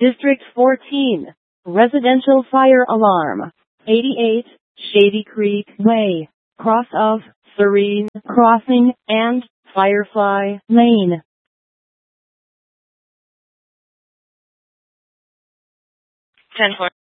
District 14, Residential Fire Alarm, 88, Shady Creek Way, cross of Serene Crossing and Firefly Lane. 10-4.